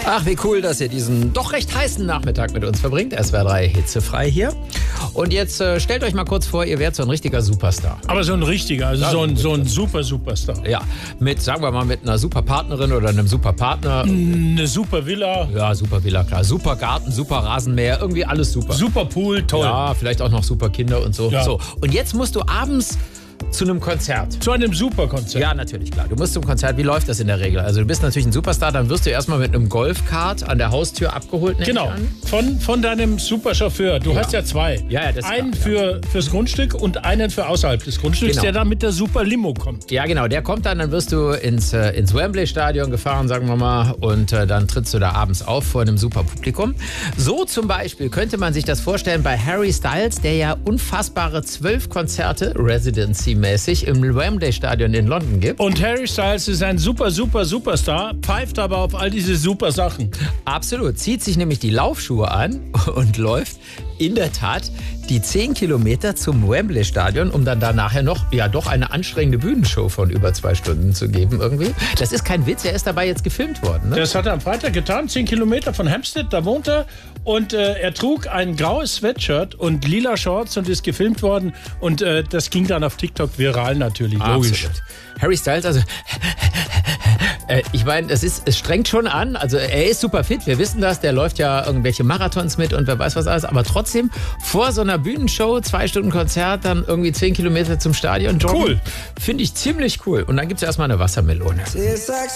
Ach, wie cool, dass ihr diesen doch recht heißen Nachmittag mit uns verbringt. SWR 3 hitzefrei hier. Und jetzt stellt euch mal kurz vor, ihr wärt so ein richtiger Superstar. Aber so ein richtiger, also so ein Superstar. Ja, sagen wir mal, mit einer super Partnerin oder einem super Partner. Eine super Villa. Ja, super Villa, klar. Super Garten, super Rasenmäher, irgendwie alles super. Super Pool, toll. Ja, vielleicht auch noch super Kinder und so. Ja. So, und jetzt musst du abends zu einem Konzert. Zu einem Superkonzert. Ja, natürlich, klar. Du musst zum Konzert. Wie läuft das in der Regel? Also du bist natürlich ein Superstar, dann wirst du erstmal mit einem Golfkart an der Haustür abgeholt. Genau, von deinem Superchauffeur. Du hast ja zwei. Ja, das einen klar, fürs Grundstück und einen für außerhalb des Grundstücks, Genau. der dann mit der Super Limo kommt. Ja, genau. Der kommt dann wirst du ins Wembley-Stadion gefahren, sagen wir mal, und dann trittst du da abends auf vor einem super Publikum. So zum Beispiel könnte man sich das vorstellen bei Harry Styles, der ja unfassbare 12 Konzerte, Residency-mäßig, im Wembley-Stadion in London gibt. Und Harry Styles ist ein Superstar, pfeift aber auf all diese super Sachen. Absolut. Zieht sich nämlich die Laufschuhe an und läuft in der Tat die 10 Kilometer zum Wembley-Stadion, um dann da nachher noch, ja doch eine anstrengende Bühnenshow von über 2 Stunden zu geben irgendwie. Das ist kein Witz, er ist dabei jetzt gefilmt worden. Ne? Das hat er am Freitag getan, 10 Kilometer von Hampstead, da wohnt er. Und er trug ein graues Sweatshirt und lila Shorts und ist gefilmt worden. Und das ging dann auf TikTok viral natürlich, logisch. Absolut. Harry Styles, also ich meine, es strengt schon an. Also er ist super fit, wir wissen das. Der läuft ja irgendwelche Marathons mit und wer weiß was alles. Aber trotzdem, vor so einer Bühnenshow, 2 Stunden Konzert, dann irgendwie 10 Kilometer zum Stadion joggen. Cool. Finde ich ziemlich cool. Und dann gibt es erstmal eine Wassermelone.